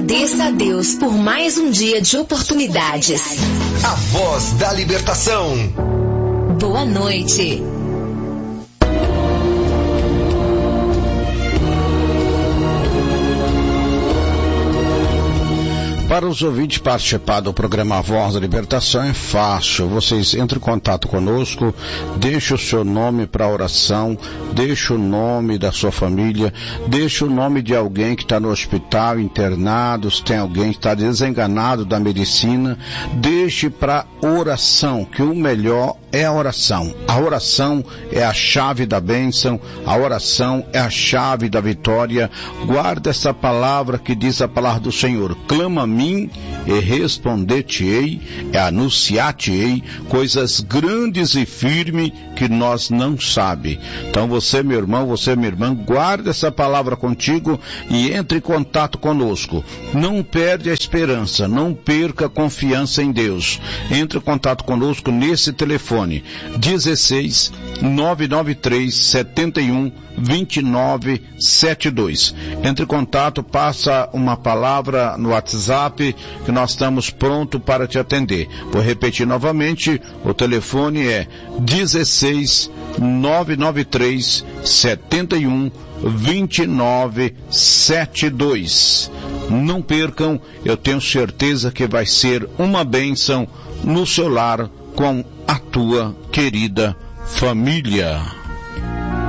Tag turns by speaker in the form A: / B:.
A: Agradeça a Deus por mais um dia de oportunidades.
B: A Voz da Libertação.
A: Boa noite.
C: Para os ouvintes participar do programa Voz da Libertação é fácil. Vocês entrem em contato conosco, deixe o seu nome para a oração, deixe o nome da sua família, deixe o nome de alguém que está no hospital internado, se tem alguém que está desenganado da medicina, deixe para oração, que o melhor é a oração. A oração é a chave da bênção, a oração é a chave da vitória. Guarda essa palavra que diz a palavra do Senhor: clama a mim e responder-te-ei, e anunciar-te-ei coisas grandes e firmes que nós não sabe. Então você, meu irmão, você, minha irmã, guarda essa palavra contigo e entre em contato conosco. Não perde a esperança, não perca a confiança em Deus. Entre em contato conosco nesse telefone 16 993 71 2972. Entre em contato, passa uma palavra no WhatsApp que nós estamos prontos para te atender. Vou repetir novamente, o telefone é 16 993 71 2972. Não percam, eu tenho certeza que vai ser uma bênção no seu lar com a tua querida família.